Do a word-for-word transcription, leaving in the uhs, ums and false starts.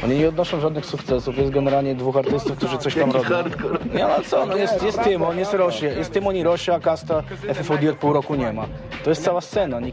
Oni nie odnoszą żadnych sukcesów, jest generalnie dwóch artystów, którzy coś tam robią. Nie ma co, no jest, jest Tymon, jest Rosie, jest Tymon i Rosie, a Kasta F F O D od pół roku nie ma. To jest cała scena.